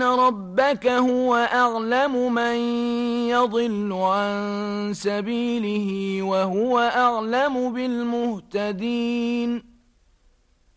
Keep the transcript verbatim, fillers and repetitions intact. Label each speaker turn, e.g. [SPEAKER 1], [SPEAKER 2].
[SPEAKER 1] ربك هو أعلم من يضل عن سبيله وهو أعلم بالمهتدين